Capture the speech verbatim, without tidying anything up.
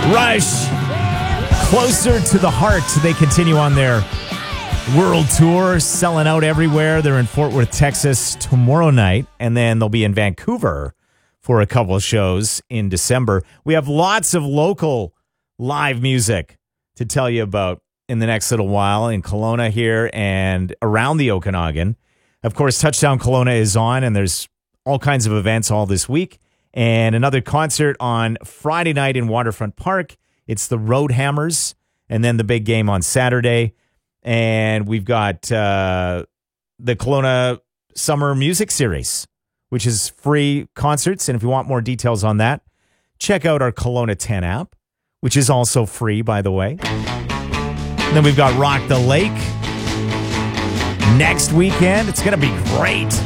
Rush, Closer to the Heart. They continue on their world tour, selling out everywhere. They're in Fort Worth, Texas tomorrow night, and then they'll be in Vancouver for a couple of shows in December. We have lots of local live music to tell you about in the next little while in Kelowna here and around the Okanagan. Of course, Touchdown Kelowna is on, and there's all kinds of events all this week. And another concert on Friday night in Waterfront Park. It's the Roadhammers, and then the big game on Saturday. And we've got uh, the Kelowna Summer Music Series, which is free concerts. And if you want more details on that, check out our Kelowna ten app, which is also free, by the way. And then we've got Rock the Lake next weekend. It's going to be great.